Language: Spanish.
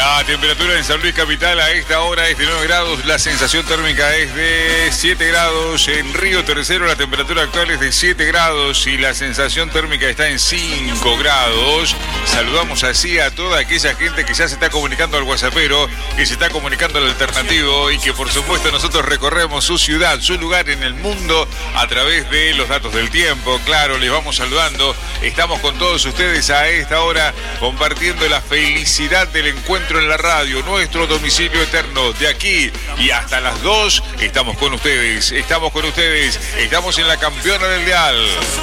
La temperatura en San Luis Capital a esta hora es de 9 grados, la sensación térmica es de 7 grados. En Río Tercero la temperatura actual es de 7 grados y la sensación térmica está en 5 grados. Saludamos así a toda aquella gente que ya se está comunicando al WhatsAppero, que se está comunicando al alternativo y que por supuesto nosotros recorremos su ciudad, su lugar en el mundo a través de los datos del tiempo. Claro, les vamos saludando. Estamos con todos ustedes a esta hora compartiendo la felicidad del encuentro en la radio, nuestro domicilio eterno. De aquí y hasta las 2 estamos con ustedes, estamos en la campeona del dial.